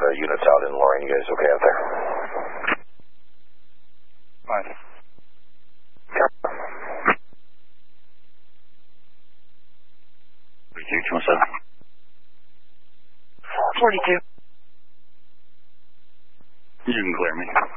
units out in Lorain. You guys okay out there? Fine. 42. You can clear me.